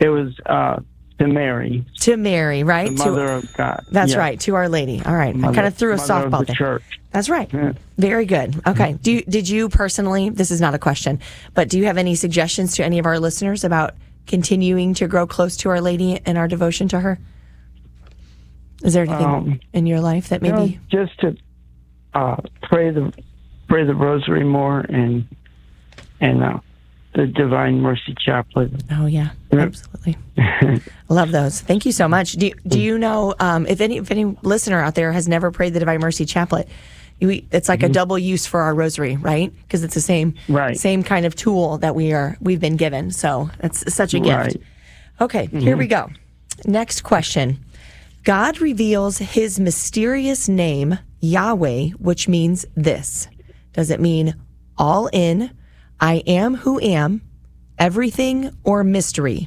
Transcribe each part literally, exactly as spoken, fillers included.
It was uh, to Mary. To Mary, right? The Mother to, of God. That's yeah. right, to Our Lady. All right. Mother, I kind of threw a Mother softball of the there. Church. That's right. Yeah. Very good. Okay. Do you, did you personally, this is not a question, but do you have any suggestions to any of our listeners about continuing to grow close to Our Lady in our devotion to her? Is there anything um, in your life that maybe... You know, just to uh, pray the pray the rosary more and and uh, the Divine Mercy Chaplet. Oh, yeah. Absolutely. Love those. Thank you so much. Do, do you know um, if any if any listener out there has never prayed the Divine Mercy Chaplet? We, it's like mm-hmm. a double use for our rosary, right? Because it's the same right. same kind of tool that we are we've been given. So it's such a gift. Right. Okay, mm-hmm. here we go. Next question. God reveals his mysterious name, Yahweh, which means this. Does it mean all in, I am who am, everything, or mystery?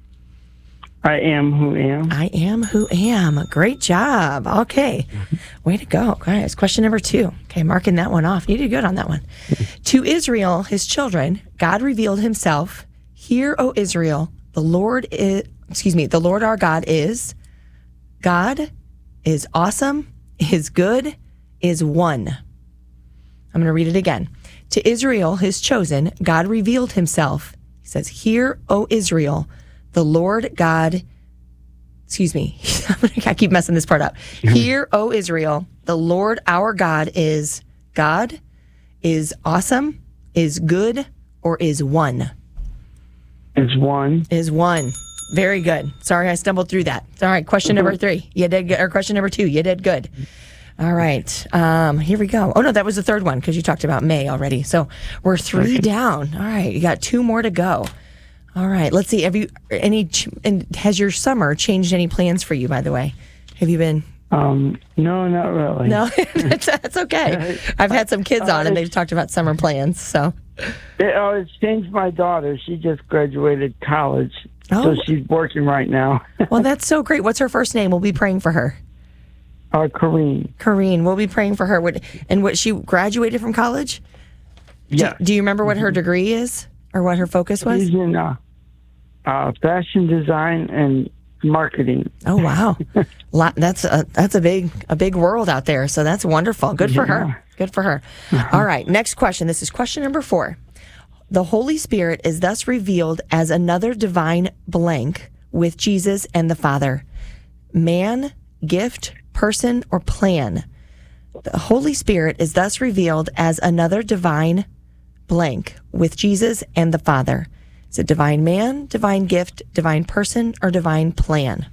I am who am. I am who am. Great job. Okay. Way to go, guys. Question number two. Okay, marking that one off. You did good on that one. To Israel, his children, God revealed himself. Hear, O Israel, the Lord is, excuse me, the Lord our God is, God is awesome, is good, is one. I'm going to read it again. To Israel, his chosen, God revealed himself. He says, Hear, O Israel, the Lord God, excuse me, I keep messing this part up. Hear, O Israel, the Lord our God is God, is awesome, is good, or is one? Is one. Is one. Very good. Sorry, I stumbled through that. All right, question number three. You did good. Or question number two. You did good. All right. Um, here we go. Oh, no, that was the third one because you talked about May already. So we're three down. All right. You got two more to go. All right. Let's see. Have you any, and has your summer changed any plans for you, by the way? Have you been? Um, no, not really. No, that's, that's okay. I've had some kids on and they've talked about summer plans. So it, oh, it's changed my daughter. She just graduated college. Oh. So she's working right now. Well, that's so great. What's her first name? We'll be praying for her. Uh, Corrine. Corrine. We'll be praying for her. What, and what, she graduated from college? Yeah. Do, do you remember what her degree is or what her focus was? She's in uh, uh, fashion design and marketing. Oh, wow. that's a, that's a big a big world out there. So that's wonderful. Good for yeah. her. Good for her. All right. Next question. This is question number four. The Holy Spirit is thus revealed as another divine blank with Jesus and the Father. Man, gift, person, or plan. The Holy Spirit is thus revealed as another divine blank with Jesus and the Father. Is it divine man, divine gift, divine person, or divine plan?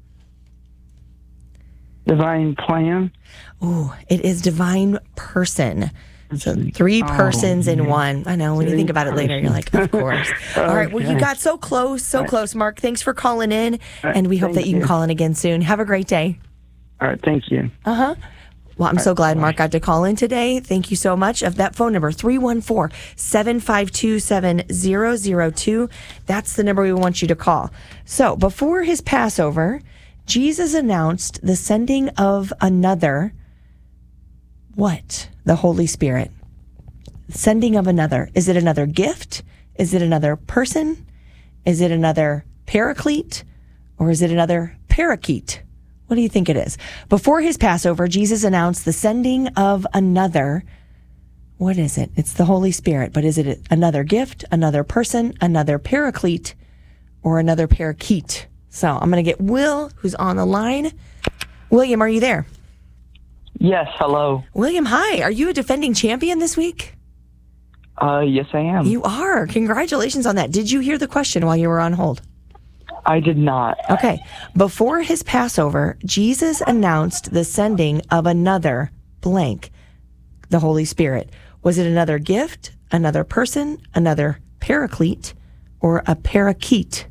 Divine plan? Ooh, it is divine person. So three persons oh, in one. I know, when you think about it later, you're like, of course. Okay. All right, well, you got so close, so close, Mark. Thanks for calling in, and we hope that you can call in again soon. Have a great day. All right, thank you. Uh-huh. Well, I'm so glad Mark got to call in today. Thank you so much. Of that phone number, three one four, seven five two, seven zero zero two. That's the number we want you to call. So before his Passover, Jesus announced the sending of another, what? The Holy Spirit. Sending of another. Is it another gift? Is it another person? Is it another paraclete? Or is it another parakeet? What do you think it is? Before his Passover, Jesus announced the sending of another. What is it? It's the Holy Spirit. But is it another gift, another person, another paraclete, or another parakeet? So I'm going to get Will, who's on the line. William, are you there? Yes, hello. William, hi. Are you a defending champion this week? Uh, yes, I am. You are. Congratulations on that. Did you hear the question while you were on hold? I did not. Okay. Before his Passover, Jesus announced the sending of another blank, the Holy Spirit. Was it another gift, another person, another paraclete, or a parakeet?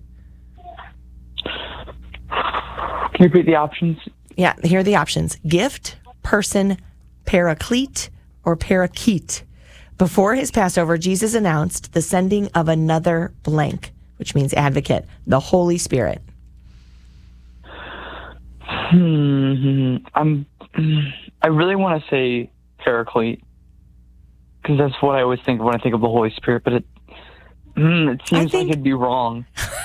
Can you repeat the options? Yeah, here are the options. Gift, person, paraclete, or parakeet. Before his Passover, Jesus announced the sending of another blank, which means advocate, the Holy Spirit. Hmm. I'm. I really want to say paraclete because that's what I always think of when I think of the Holy Spirit, but it. Mm, it seems think, like it'd be wrong.